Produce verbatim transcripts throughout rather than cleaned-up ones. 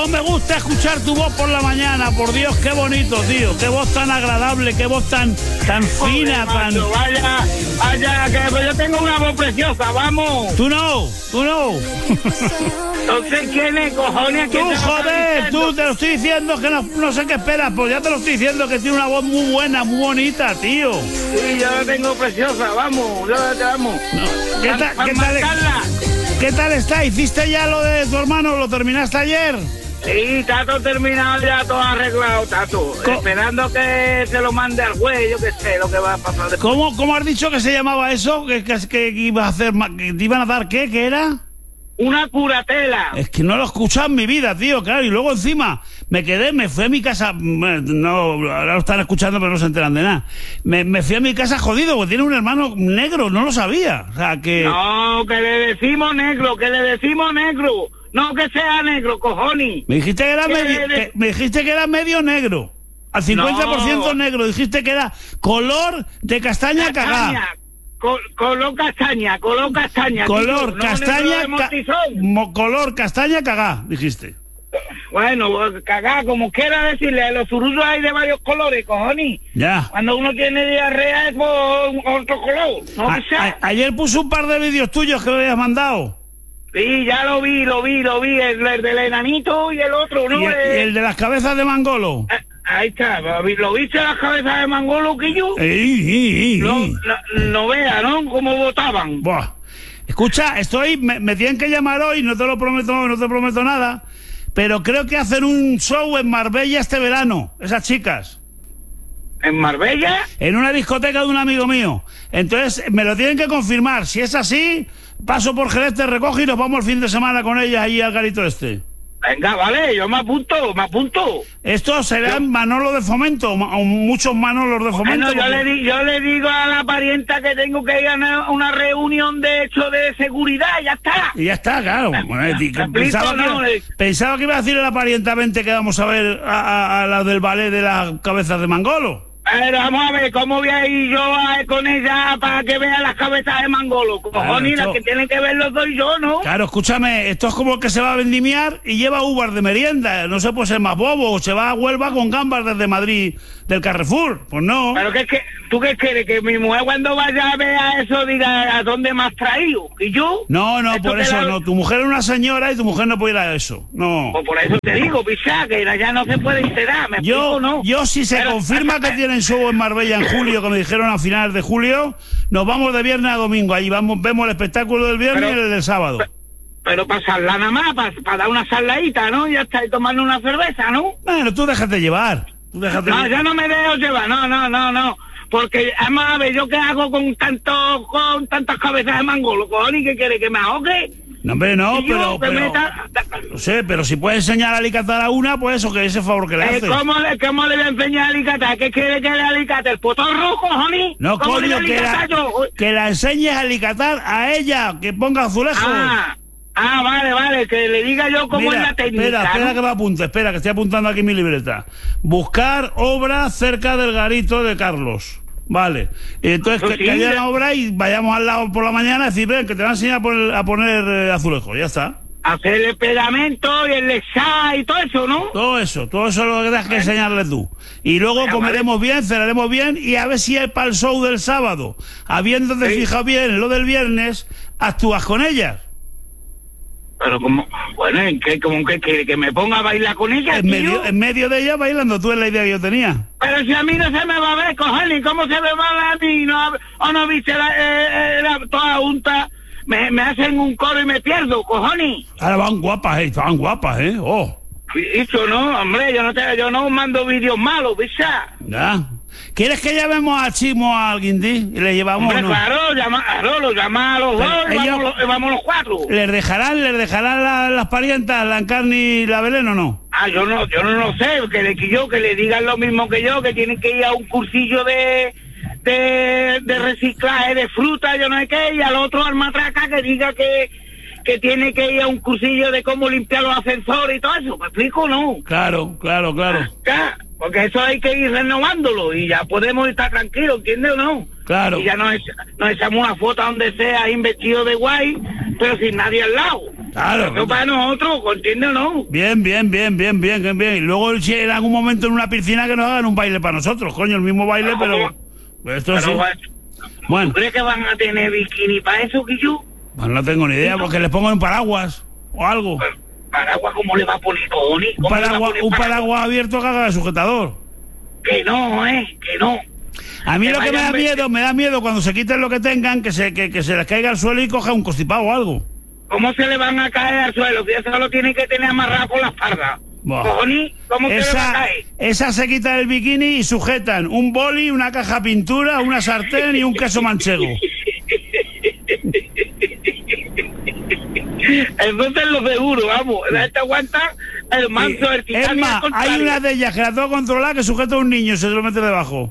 cómo me gusta escuchar tu voz por la mañana, por Dios, qué bonito, tío, qué voz tan agradable, qué voz tan tan fina, Joder, tan... macho, vaya, vaya, que pues yo tengo una voz preciosa, vamos. Tú no, tú no. Entonces, ¿quién es, cojones? Tú, ¿Quién te lo está joder, diciendo? tú, te lo estoy diciendo que no, no sé qué esperas, pues ya te lo estoy diciendo que tiene una voz muy buena, muy bonita, tío. Sí, yo la tengo preciosa, vamos, yo la vamos. No, ¿Qué, ta- Pa- qué pa- tal, marcarla. ¿Qué tal está? ¿Hiciste ya lo de tu hermano? ¿Lo terminaste ayer? Sí, está todo terminado ya, todo arreglado, Tato. Co- Esperando que se lo mande al juez, yo qué sé lo que va a pasar después. ¿Cómo, cómo has dicho que se llamaba eso? ¿Que, que, que iba a hacer, ma- que te iban a dar qué? ¿Qué era? Una curatela. Es que no lo he escuchado en mi vida, tío, claro. Y luego encima me quedé, me fui a mi casa. Bueno, no, ahora lo están escuchando, pero no se enteran de nada. Me, me fui a mi casa jodido, porque tiene un hermano negro, no lo sabía. O sea, que... No, que le decimos negro, que le decimos negro. No que sea negro, cojones. Me dijiste que era ¿Qué medio, eres? que- me dijiste que era medio negro. Al cincuenta por ciento No. negro. Dijiste que era color de castaña cagá. Castaña. Col- color castaña, color castaña. Color tío, no castaña, negro de ca- mortizón. mo- color castaña cagá, dijiste. Bueno, cagá, como quiera decirle, los zurullos hay de varios colores, cojones. Ya. Cuando uno tiene diarrea es por otro color, ¿no? A- que sea. a- ayer puse un par de vídeos tuyos que me habías mandado. Sí, ya lo vi, lo vi, lo vi, el, el del enanito y el otro, ¿no? Y el, Eh, y el de las cabezas de Mangolo. eh, ahí está, ¿lo viste las cabezas de Mangolo, Quillo? Ey, ey, ey, No, ey. no, no vea, ¿no? Cómo votaban. Buah. Escucha, estoy, me, me tienen que llamar hoy, no te lo prometo, no te prometo nada, pero creo que hacen un show en Marbella este verano, esas chicas, ¿En Marbella? en una discoteca de un amigo mío. Entonces, me lo tienen que confirmar. Si es así, paso por Jerez, te recojo y nos vamos el fin de semana con ellas allí al garito este. Venga, vale, yo me apunto, me apunto. Esto será en Manolo de Fomento, ma- o muchos Manolos de Fomento. Bueno, yo porque- le, di- yo le digo a la parienta que tengo que ir a una, una reunión de hecho de seguridad, ya está. Y ya está, claro. Bueno, eh, que explico, pensaba, no, que, eh. pensaba que iba a decirle a la parienta vente que vamos a ver a, a- a la del ballet de las cabezas de Mangolo. Pero vamos a ver, ¿cómo voy a ir yo a- con ella para que vea las cabezas de Mangolo? Cojones, esto- las que tienen que ver los dos y yo, ¿no? Claro, escúchame, esto es como el que se va a vendimiar y lleva uvas de merienda. No se puede ser más bobo. O se va a Huelva con gambas desde Madrid del Carrefour. Pues no. Pero que es que, ¿tú qué quieres? Que mi mujer cuando vaya a ver a eso diga a dónde me has traído. ¿Y yo? No, no, Esto por que eso la- no. Tu mujer es una señora y tu mujer no puede ir a eso. No. Pues por eso te digo, picha, que ya no se puede enterar, ¿me Yo, explico, no? yo si se Pero- confirma que tienen show en Marbella en julio, que me dijeron a finales de julio, nos vamos de viernes a domingo. Allí vamos, vemos el espectáculo del viernes Pero- y el del sábado. Pero para sallar nada más, para, para dar una saladita, ¿no? Ya está, y tomando una cerveza, ¿no? Bueno, tú déjate llevar. Tú déjate No, llevar. yo no me dejo llevar, no, no, no, no. Porque, vamos a ver, ¿yo qué hago con tanto, con tantas cabezas de Mangolo? Cojones, ¿qué quiere? ¿Que me ahogue? No, hombre, no, Y yo, pero... que pero- meta- No sé, pero si puedes enseñar a alicatar a una, pues eso, que ese favor que le Eh, haces. ¿cómo, le, ¿Cómo le voy a enseñar a alicatar? ¿Qué quiere que le alicate? ¿El potorro, cojones? No, ¿Cómo le coño, voy a que la, alicatar yo? que la enseñes a alicatar a ella, que ponga azulejos. Ah, ah, vale, vale, que le diga yo cómo Mira, es la técnica, espera, espera ¿no? que me apunte, espera, que estoy apuntando aquí en mi libreta. Buscar obra cerca del garito de Carlos. Vale. Entonces, Pues que, sí, que haya ya- la obra y vayamos al lado por la mañana y decir, ven, que te va a enseñar a poner, a poner eh, azulejos, ya está. Hacer el pegamento y el lexá y todo eso, ¿no? Todo eso, todo eso es lo que tienes que enseñarle tú. Y luego Venga, comeremos bien, cenaremos bien y a ver si es para el show del sábado, habiéndote Sí. fijado bien en lo del viernes, actúas con ellas. Pero como, bueno, ¿en qué, como que quiere que me ponga a bailar con ella, En tío? medio, en medio de ellas bailando, tú es la idea que yo tenía. Pero si a mí no se me va a ver, cojones, ¿cómo se me va a ver a mí? ¿No, ¿O no viste la, eh, eh, la- toda junta? Me, me hacen un coro y me pierdo, cojones. Ahora van guapas, eh, van guapas, eh. Oh, Eso no, hombre, yo no te, yo no mando vídeos malos, ¿visa? ya. ¿Quieres que llamemos a Chimo al Guindí y le llevamos? Hombre, no? claro, llama, claro, lo llama a los Pero dos y ellos- vamos, los- y vamos los cuatro. ¿Les dejarán, les dejarán la- las parientas, la Encarni y la Belén o no? Ah, yo no, yo no lo sé, que le, que yo, que le digan lo mismo que yo, que tienen que ir a un cursillo de, de, de reciclaje de fruta, yo no sé qué, y al otro al matraca que diga que, que tiene que ir a un cursillo de cómo limpiar los ascensores y todo eso, ¿me explico o no? Claro, claro, claro. Ya, porque eso hay que ir renovándolo y ya podemos estar tranquilos, ¿entiendes o no? Claro. Y ya nos, echa- nos echamos una foto donde sea, ahí vestido de guay, pero sin nadie al lado. Claro. Eso para nosotros, ¿entiendes o no? Bien, bien, bien, bien, bien, bien, bien. Y luego si en algún momento en una piscina que nos hagan un baile para nosotros, coño, el mismo baile, pero... Esto Pero, sí. ¿tú Bueno, crees que van a tener bikini para eso, Guillo? pues no tengo ni idea, porque les pongo un paraguas o algo. Pues, ¿paraguas cómo le va a poner, cojones? Un ¿Cómo le va a paraguas, poner un paraguas? paraguas abierto que haga de sujetador. Que no, eh, que no. A mí Que lo que me vayan da ve- miedo, me da miedo cuando se quiten lo que tengan, que se, que, que se les caiga al suelo y coja un constipado o algo. ¿Cómo se le van a caer al suelo? Si eso lo tienen que tener amarrado por la espalda. Buah. Cojones, ¿cómo se le va a Esa, caer? esa se quitan el bikini y sujetan un boli, una caja de pintura, una sartén y un queso manchego. Entonces lo seguro, vamos. La gente aguanta el manso del Es titán. más, hay una de ellas que la tengo controlada que sujeta a un niño y se lo mete debajo.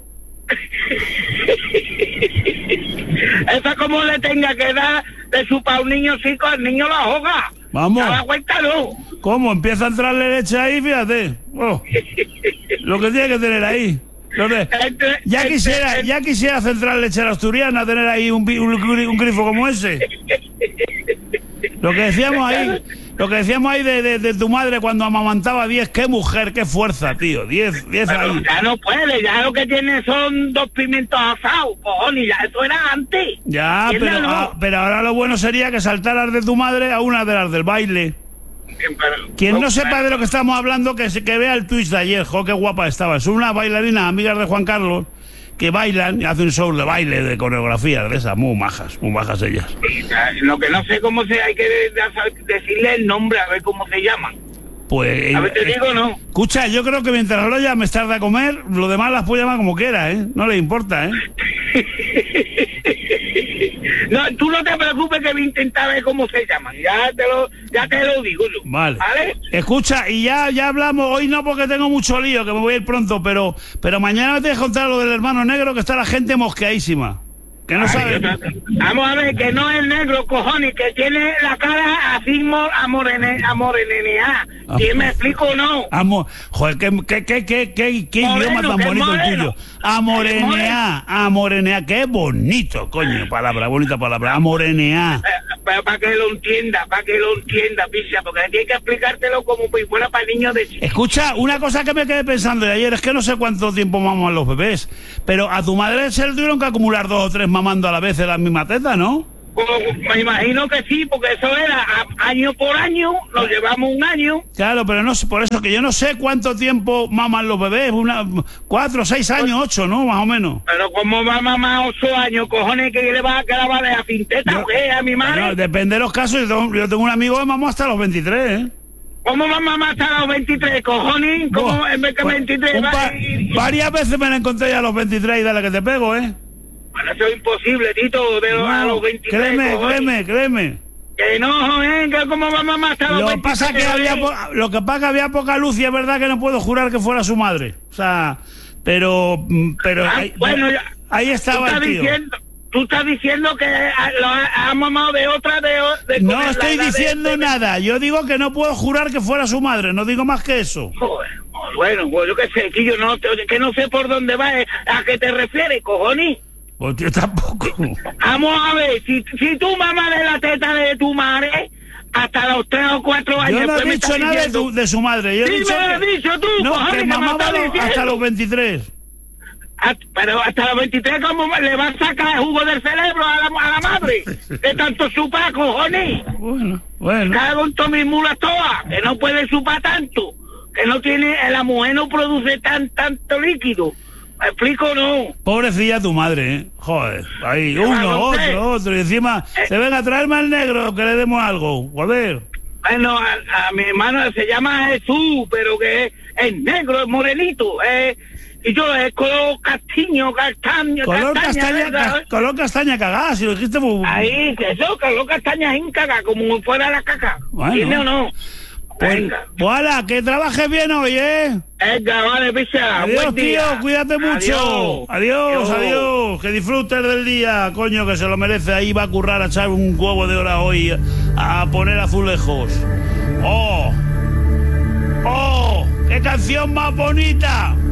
Esa como le tenga que dar de chupar a un niño chico, el niño lo ahoga. Vamos. ¿Se da cuenta, no? ¿Cómo? Empieza a entrarle leche ahí, fíjate. Oh, lo que tiene que tener ahí. Lo de- Entre- ya entre- quisiera, ya quisiera Central Lechera Asturiana tener ahí un, vi- un, gri- un grifo como ese. Lo que decíamos ahí, lo que decíamos ahí de, de, de tu madre cuando amamantaba diez, qué mujer, qué fuerza, tío. diez, diez Pero ahí. ya no puede, ya lo que tiene son dos pimientos asados, cojones, ya eso era antes. Ya, pero, ¿Entiendes, no? ah, pero ahora lo bueno sería que saltaras de tu madre a una de las del baile. Quien no sepa de lo que estamos hablando, que, se, que vea el Twitch de ayer, jo, qué guapa estaba. Son unas bailarinas, amigas de Juan Carlos, que bailan y hacen show de baile, de coreografías, de esas, muy majas, muy majas ellas. Lo que no sé cómo se, hay que de- de- decirle el nombre, a ver cómo se llaman. Pues... A ver, te eh, digo, ¿no? Escucha, yo creo que mientras lo llames tarde a comer, lo demás las puede llamar como quiera, ¿eh? No le importa, ¿eh? No, tú no te preocupes que voy a intentar ver cómo se llaman. Ya te lo, ya te lo digo yo. Vale. ¿Vale? Escucha, y ya, ya hablamos, hoy no porque tengo mucho lío, que me voy a ir pronto, pero, pero mañana me tienes que contar lo del hermano negro, que está la gente mosqueadísima. Que no Ay, sabe... yo te- Vamos a ver, que no es negro, cojones, que tiene la cara así mo- a morene, a morenenear. Ah. ¿Sí me explico o no? Amo, joder, qué, qué, qué, qué, qué, qué Moreno, idioma tan que bonito el moreno. tuyo. Amorenear, amorenear, qué bonito, coño, palabra, bonita palabra, amorenear. Eh, Pero para que lo entienda, para que lo entienda, picha, porque aquí hay que explicártelo como si fuera para niños de chico. Escucha, una cosa que me quedé pensando de ayer es que no sé cuánto tiempo maman los bebés, pero a tu madre se le tuvieron que acumular dos o tres mamando a la vez en la misma teta, ¿no? Como- me imagino que sí, porque eso era a- año por año, nos llevamos un año. Claro, pero no sé, por eso que yo no sé cuánto tiempo maman los bebés, una, cuatro, seis años, ocho, ¿no? Más o menos. Pero como va mamá ocho años, cojones, que le va a quedar va de cinteta, Yo- ¿o qué? A mi madre. Bueno, depende de los casos, yo tengo, yo tengo un amigo que mamó hasta los veintitrés, ¿eh? ¿Cómo va mamá hasta los veintitrés, cojones? ¿Cómo Buah, en vez que pues, veintitrés un va pa- a ir? varias veces me la encontré ya a los veintitrés y dale que te pego, ¿eh? Bueno, eso es imposible, Tito, de los- a No, los veintitrés. créeme, cojones. créeme, créeme. Que no, joder, que cómo va mamá hasta los Lo que veintitrés. pasa que había joder. po- lo que pasa que había poca luz y es verdad que no puedo jurar que fuera su madre. O sea, pero mm, pero Ah, ahí, bueno, ya- ahí Tú estaba estás el tío. diciendo, tú estás diciendo que ah, lo ha, ha mamado de otra de, o- de con No la estoy edad de- diciendo de- nada. Yo digo que no puedo jurar que fuera su madre. No digo más que eso. Joder, bueno, pues yo qué sé, que yo no, te- que no sé por dónde va, eh, a qué te refieres, cojones. Pues yo tampoco. Vamos a ver, si, si tú mamas de la teta de tu madre hasta los tres o cuatro años... Yo no pues he me dicho estás nada de, diciendo- tu- de su madre. Yo he Sí, dicho me lo has que, dicho tú, no, cojones, que que me mamaba estás lo- diciendo. hasta los veintitrés. Ah, pero hasta los veintitrés, ¿cómo le va a sacar el jugo del cerebro a la, a la madre? De tanto chupar, cojones. Bueno, bueno. Cago en todas mis mulas todas, que no puede chupar tanto, que no tiene, la mujer no produce tan tanto líquido. ¿Me explico o no? Pobrecilla tu madre, ¿eh? Joder. Ahí, ¿Qué va a uno, hacer? otro, otro. Y encima, Eh. se venga a traerme al negro que le demos algo. Joder. Bueno, a, a mi hermano se llama Jesús, pero que es, es negro, es morenito, es, y yo es color castiño, castaño, Color castaña, castaña, ¿verdad? ca- color castaña cagada, si lo dijiste muy... Ahí, que eso, color castaña en caga, como fuera la caca. Bueno. ¿Entiendes o no? Pues, Venga, pues ala, que trabajes bien hoy, ¿eh? venga, vale, picha. Adiós, buen día. tío, cuídate mucho. Adiós, adiós. Que disfrutes del día, coño, que se lo merece. Ahí va a currar a echar un huevo de hora hoy a poner azulejos. ¡Oh! ¡Oh! ¡Qué canción más bonita!